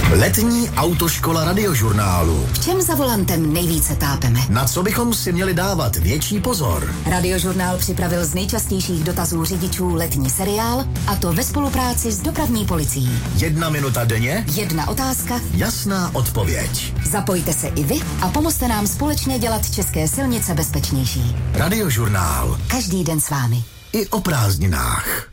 Letní autoškola Radiožurnálu. V čem za volantem nejvíce tápeme? Na co bychom si měli dávat větší pozor? Radiožurnál připravil z nejčastějších dotazů řidičů letní seriál, a to ve spolupráci s dopravní policií. 1 minuta denně? 1 otázka? Jasná odpověď. Zapojte se i vy a pomozte nám společně dělat české silnice bezpečnější. Radiožurnál. Každý den s vámi. I o prázdninách.